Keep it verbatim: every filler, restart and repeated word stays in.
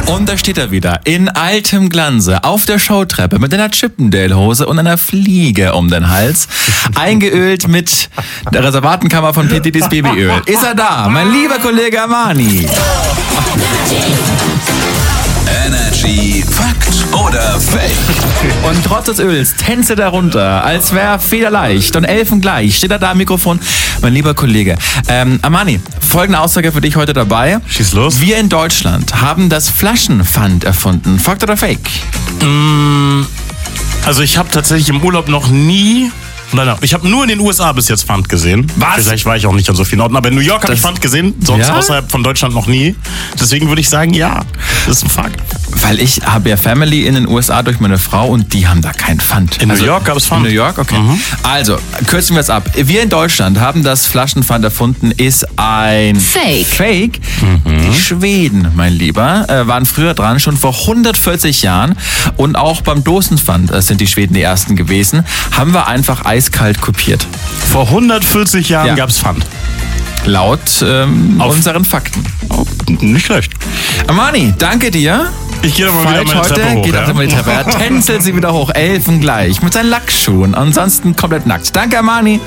Und da steht er wieder, in altem Glanze, auf der Showtreppe mit einer Chippendale-Hose und einer Fliege um den Hals, eingeölt mit der Reservatenkammer von P. Diddy's Babyöl. Ist er da, mein lieber Kollege Armani? Energy Fakt oder Fake? Und trotz des Öls tänze darunter, als wäre federleicht und elfengleich. Steht er da am Mikrofon? Mein lieber Kollege. Ähm, Armani, folgende Aussage für dich heute dabei. Schieß los. Wir in Deutschland haben das Flaschenpfand erfunden. Fakt oder Fake? Mm, also ich habe tatsächlich im Urlaub noch nie... Nein, nein, ich habe nur in den U S A bis jetzt Pfand gesehen. Was? Vielleicht war ich auch nicht an so vielen Orten, aber in New York habe ich Pfand gesehen, sonst Ja? außerhalb von Deutschland noch nie. Deswegen würde ich sagen, ja, das ist ein Fakt. Weil ich habe ja Family in den U S A durch meine Frau und die haben da kein Pfand. In New York gab es Pfand. In New York, okay. Mhm. Also, kürzen wir es ab. Wir in Deutschland haben das Flaschenpfand erfunden, ist ein Fake. Fake. Die Schweden, mein Lieber, äh, waren früher dran, schon vor hundertvierzig Jahren. Und auch beim Dosenpfand äh, sind die Schweden die ersten gewesen. Haben wir einfach eiskalt kopiert. Vor hundertvierzig Jahren Ja. gab es Pfand. Laut ähm, Auf- unseren Fakten. Oh, nicht schlecht. Armani, danke dir. Ich gehe doch mal wieder Falsch meine heute, Treppe hoch. geht ja? auch mal die Treppe. Er tänzelt sie wieder hoch, elfengleich, mit seinen Lackschuhen. Ansonsten komplett nackt. Danke, Armani.